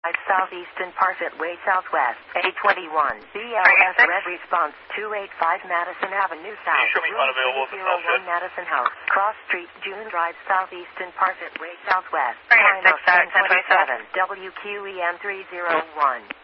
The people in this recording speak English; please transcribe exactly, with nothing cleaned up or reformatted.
Southeastern Parfit Way Southwest, A twenty-one, B L S Red Response two eighty-five Madison Avenue South, show me unavailable for zero one Madison House, Cross Street, June Drive, Southeastern Parfit Way Southwest, Right, ten twenty-seven, W Q E M three oh one.